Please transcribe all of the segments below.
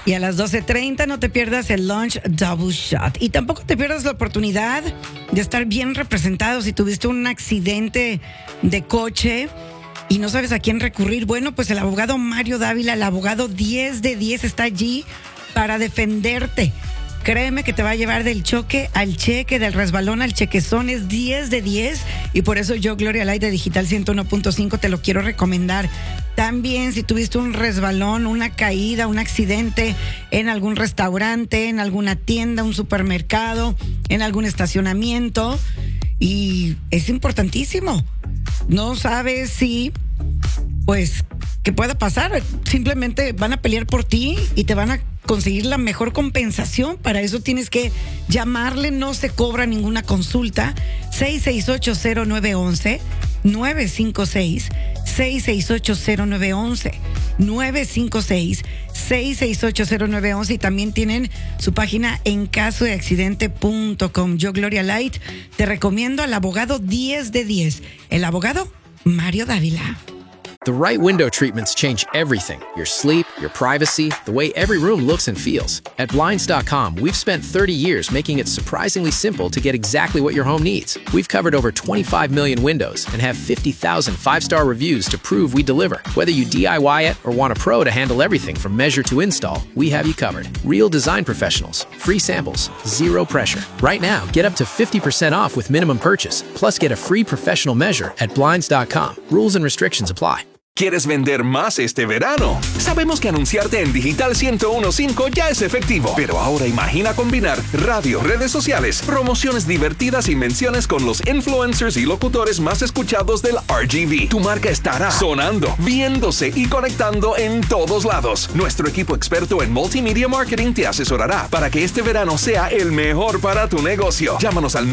Y a las 12:30 no te pierdas el Lunch Double Shot. Y tampoco te pierdas la oportunidad de estar bien representado si tuviste un accidente de coche y no sabes a quién recurrir. Bueno, pues el abogado Mario Dávila, el abogado 10 de 10, está allí para defenderte. Créeme que te va a llevar del choque al cheque, del resbalón al chequezón. Es 10 de 10 y por eso yo, Gloria Light de Digital 101.5, te lo quiero recomendar. También si tuviste un resbalón, una caída, un accidente en algún restaurante, en alguna tienda, un supermercado, en algún estacionamiento, y es importantísimo. No sabes si, pues, qué pueda pasar. Simplemente van a pelear por ti y te van a conseguir la mejor compensación. Para eso tienes que llamarle, no se cobra ninguna consulta. 668-0911, 956-668-0911, 956-668-0911, y también tienen su página en casodeaccidente.com. Yo, Gloria Light, te recomiendo al abogado 10 de 10, el abogado Mario Dávila. The right window treatments change everything. Your sleep, your privacy, the way every room looks and feels. At Blinds.com, we've spent 30 years making it surprisingly simple to get exactly what your home needs. We've covered over 25 million windows and have 50,000 five-star reviews to prove we deliver. Whether you DIY it or want a pro to handle everything from measure to install, we have you covered. Real design professionals, free samples, zero pressure. Right now, get up to 50% off with minimum purchase, plus get a free professional measure at Blinds.com. Rules and restrictions apply. ¿Quieres vender más este verano? Sabemos que anunciarte en Digital 101.5 ya es efectivo, pero ahora imagina combinar radio, redes sociales, promociones divertidas y menciones con los influencers y locutores más escuchados del RGV. Tu marca estará sonando, viéndose y conectando en todos lados. Nuestro equipo experto en multimedia marketing te asesorará para que este verano sea el mejor para tu negocio. Llámanos al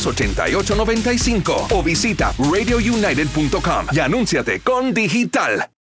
956-992-8895 o visita radiounited.com. Y anúnciate con Digital.